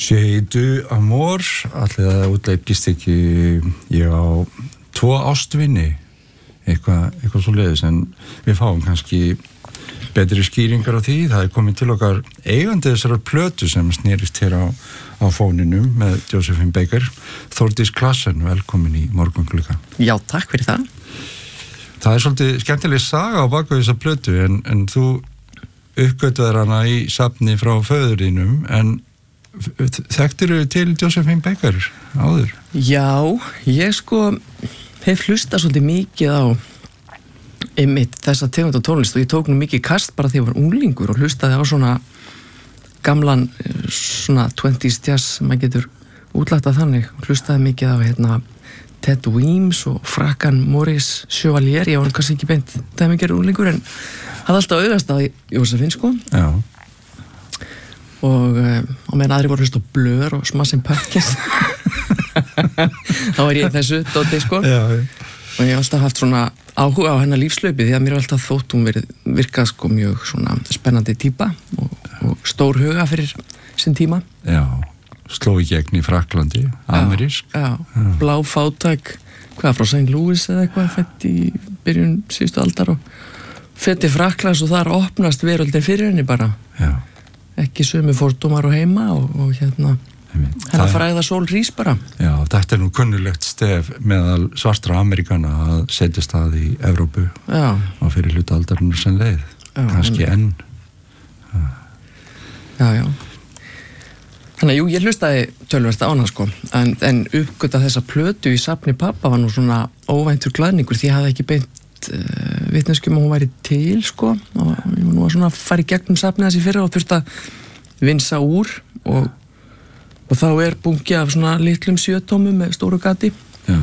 J'ai du amor, allir það útleikist ekki ég á 2 ástvinni, eitthvað svo leiðis, en við fáum kannski betri skýringar á því. Það komið til okkar eigandi þessar plötu sem snerist hér á fóninum með Josephine Baker. Þórdís Klassen, velkomin í Morgunklukkan. Já, takk fyrir það. Það svolítið skemmtileg saga á baku þessa plötu, en þú uppgötvaðir hana í safni frá föðurínum, en þekktirðu til Josephine Baker áður? Já, ég hef hlustað svolítið mikið á einmitt þessa tegund af tónlist og ég tók nú mikið kast bara þegar ég var unglingur og hlustaði á svona gamlan svona 20s jazz, maður getur útlættað þannig, hlustaði mikið á Ted Weems og Frakkan Morris Chevalier, ég var kannski ekki beint dæmigerður unglingur en hafði alltaf auðvast að Josephine Já. Og meðan aðri voru hlust á Blur og Smashing Pumpkins þá var ég þessu dóti Já. og ég hef alltaf haft svona áhuga á hennar lífslaupi því að mér var alltaf þótt hún virkað mjög svona spennandi típa og stór huga fyrir sinn tíma. Já, sló í gegn í Frakklandi, amerísk. Já, blá fátæk, frá St. Louis eða eitthvað, fætt í byrjun síðustu aldar og fætt í Frakklands og þar opnast veröldin fyrir henni bara. Já. Ekki sömu fordómar og heima og hennar fræða sól rís bara. Já, þetta nú kunnulegt stef meðal svartra Ameríkana að setjast að í Evrópu og fyrir hluta aldarinnar sem leið. Kannski enn. Já. Þannig að ég hlustaði töluvert á hana en uppgöta þessa plötu í safni pappa var nú svona óvæntur glaðningur því ég hafði ekki beint vitneskjum að hún væri til og ég var nú að fara í gegnum safnið þessi fyrra og þurfti að vinsa úr og þá bunki af svona litlum 7 tómum með stóru gati. Já.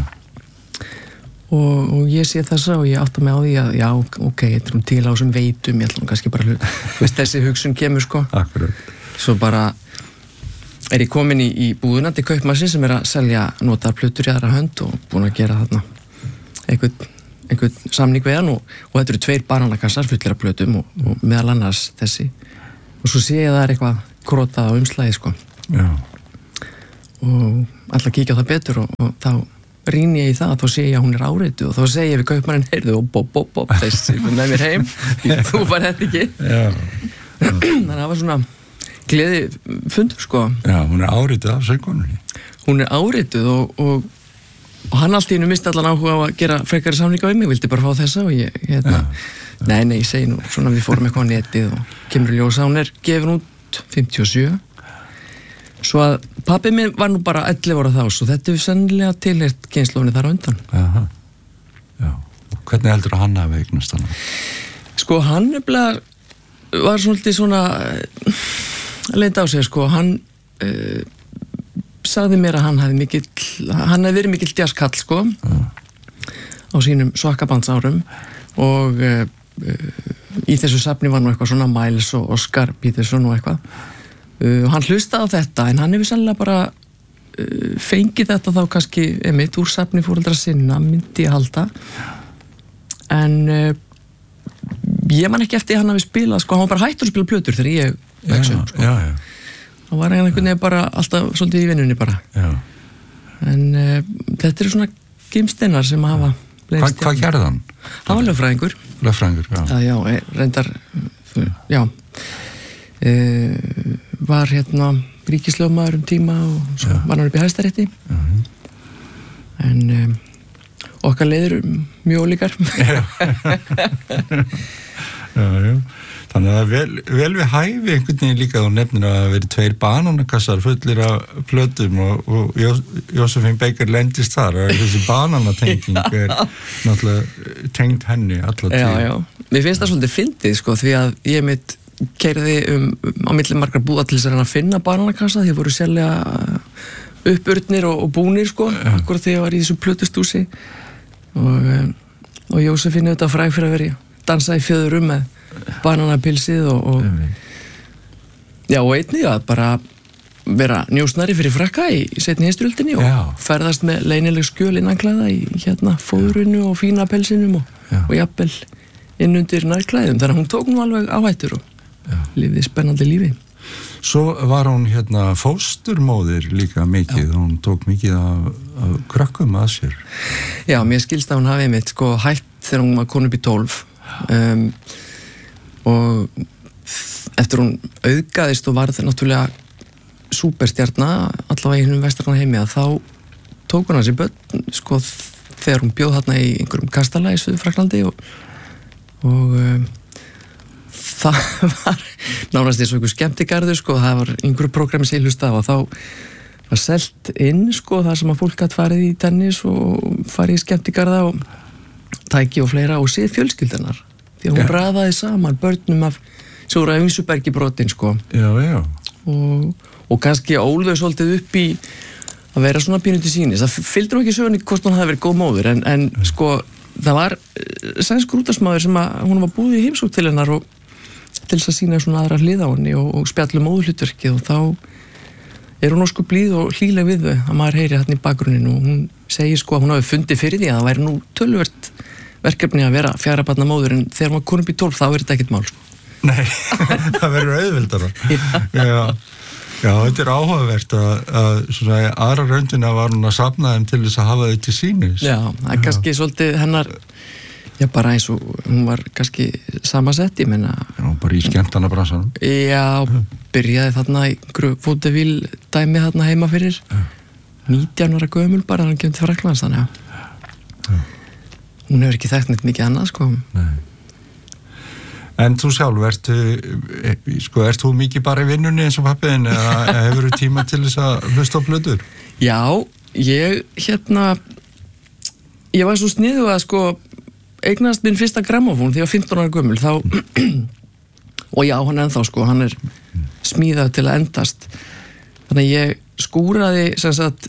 Og ég sé þessa og ég átta mig á því að já, ok, þetta er til á þessum veitum, ég ætla kannski bara þessi hugsun kemur Akkurat. Svo bara ég komin í búðuna til kaupmassi sem að selja notaðar plötur í aðra hönd og búin að gera þarna einhvern samning við hann og þetta eru 2 bananakassar fullir af plötum og meðal annars þessi og svo sé ég að það eitthvað krotað á umslagi Já. Og ætla að kíkja á það betur og þá rýni ég í það, þá sé ég að hún er árituð og þá segi ég við kaupmanninn, heyrðu, bob, þessi með mér heim, þú fær þetta ekki. Já. Þannig að það var svona gleði fundur, Já, hún er árituð af söngkonunni. Hún er árituð og hann allt í einu misti allan áhuga á að gera frekari samninga við mig, vildi bara fá þessa og ég, nei, ég segi nú, svona við fórum eitthvað á netið og kemur í ljós að hún er gefin út 57. Svo að pabbi minn var nú bara 11 ára þá, svo þetta er sennilega tilheyrt kynslóðinni þar á undan. Aha. Já. Og hvernig heldur að hann hafi eignast hana? Hann nefnilega var svolítið svona leita á sig, hann sagði mér að hann hefði verið mikill jazzkall, á sínum svakabandsárum og í þessu safni var nú eitthvað svona Miles og Oscar Peterson og eitthvað. Hann hlustaði á þetta en hann hefur sannlega bara fengið þetta þá kannski einmitt úr safni foreldra sinna, myndi ég halda en ég man ekki eftir hann hafi spilað, hann var bara hættur að spila plötur þegar ég vex upp, Já. hann var einhvern veginn bara alltaf svolítið í vinnunni bara. Já. En þetta eru svona gimsteinar sem hafa Hvað gerði hann? Hann var lögfræðingur. Já, reyndar já var ríkislögmaður tíma og svo var hann upp í Hæstarétti en okkar leiðir mjög ólíkar. Já. Þannig að vel við hæfi einhvern veginn líka og nefnir að það verið 2 bananakassar fullir af plötum og Josephine Baker lendist þar og þessi bananatenging náttúrulega tengd henni alla tíð. Já. Mér finnst það svolítið fyndið því að ég mitt keyrði á milli margar búða til þess að finna bananakassa því voru sérlega uppurnir og búnir akkurat þegar ég var í þessu plötustúsi og Josephine auðvitað fræg fyrir að vera dansa í fjöðurum með bananapilsið og einnig að bara vera njósnari fyrir frakka í seinni heimsstyrjöldinni og ferðast með leynileg skjöl innanklæða í fóðrunu og fína pelsinum og jafnvel inn undir nærklæðum þannig að hún tók nú alveg áhættur og lifði spennandi lífi. Svo var hún fósturmóðir líka mikið, hún tók mikið af krökkum að sér. Já, mér skilst að hún hafi einmitt sko hætt þegar hún var komin upp í 12 og eftir hún auðgaðist og varð náttúrulega súperstjarna allavega í hinum vestræna heimi að þá tók hún hans í börn sko þegar hún bjóð þarna í einhverjum kastala í Suður-Frakklandi og það var nánast eins og einhver skemmtigarður sko, það var einhverju prógrami sem ég hlustaði á og þá var selt inn sko þar sem að fólk hatt farið í tennis og farið í skemmtigarða og tæki og fleira og séð fjölskyldunar því að hún raðaði saman börnum af Sóra Ymsubergi brotin sko. Já. Og kannski ólðu svolítið upp í að vera svona pínu til sínis. Það fylgdi nú ekki sögunni hvort hún hafi verið góð móðir en sko það var sænskur útvarpsmaður sem að hún var búið í heimsókn til hennar og til þess að sína svona aðra hlið á henni og spjallu móðurhlutverkið og þá hún ósku blíð og hlýleg við þau að maður heyri hann í bakgrunninn og hún segir sko að hún hafi fundið fyrir því að það væri nú töluvert verkefni að vera 4 barna móður en þegar maður konum upp í 12 þá er þetta ekkert mál sko. Nei, það verður auðveldara. Já, þetta áhugavert að svona aðra raundina var hún að safna þeim til þess að hafa þau til sínis. Já, það er kannski svolítið hennar, bara eins og hún var kannski samasett, ég meina. Já, bara í skemmtanabransanum. Já, byrjaði þarna í einhverju fótavíl dæmi þarna heima fyrir 19 ára gömul bara, hann kemur til Frakklands, þannig að hún hefur ekki þekkt neitt mikið annað, sko. Nei. En þú sjálf, ert þú mikið bara í vinnunni eins og pappiðin eða hefur þú tíma til þess að hlusta á plötur? Já, ég var svo sniðug að sko eignast minn fyrsta grammófón þegar ég var 15 ára gömul þá og já, hann ennþá sko, hann er smíðað til að endast þannig að ég skúraði sem sagt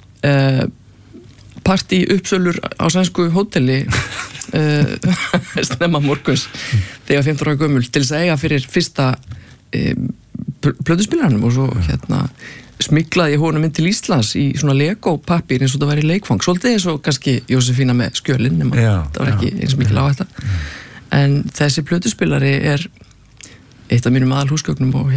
partí uppsölur á sænsku hóteli snemma morguns þegar 15 ára gömul til þess að eiga fyrir fyrsta plötuspilaranum og svo smiklaði ég honum inn til Íslands í svona Lego pappír eins og það væri leikfang svolítið eins og kannski Jósefína með skjölin nema það var ekki eins mikil á þetta en þessi plötuspilari er eitt af mínum aðalhúsgögnum og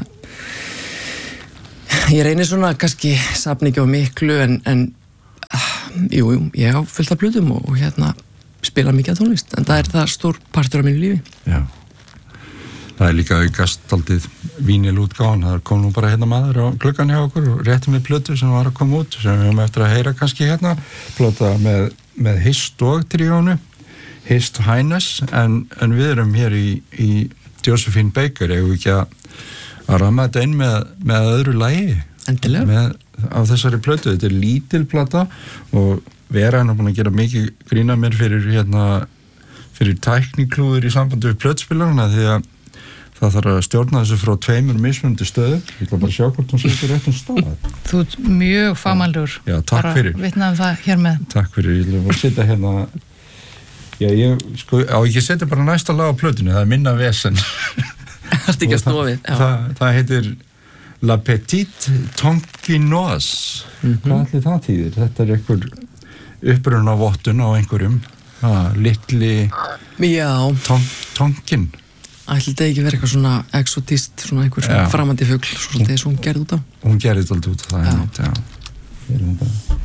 ég reynir svona kannski safna ekki á miklu en jú, ég á fullt af plötum og spila mikið af tónlist, en það er það stór partur af mínu lífi. Já. Það er líka aukast aldrei vínilútgáfan, það kom nú bara maður á gluggan hjá okkur og réttum við plötu sem var að koma út, sem við höfum eftir að heyra kannski plöta með Hist og tríónu, Hist og Highness, en við erum hér í Josephine Baker, eigum við ekki að ramma þetta inn með öðru lagi. Endilega. Af þessari plötu, þetta er lítil plata og Vera hann búin að gera mikið grína mér fyrir tækniklúður í sambandi við plötspilarana því að það þarf að stjórna þessu frá 2 mismunandi stöðum. Ég ætla bara að sjá hvort hún setur réttum stað. Þú ert mjög fagmælur. Já, takk fyrir. Bara vitnaðum það hér með. Takk fyrir, ég ætla að setja Já, ég setja bara næsta lag á plötinu, það er minna vesen. Það er ekki að snúa við. Það heitir La Petite Tonkinoise. Hvað ætli það þýðir? Þetta er einhver upprunavottun á einhverjum litli tonkin. Ætli þetta ekki verið eitthvað svona exotist, svona einhver framandi fugl, svona þess að hún gerði út á. Hún gerði þetta út á það. Já.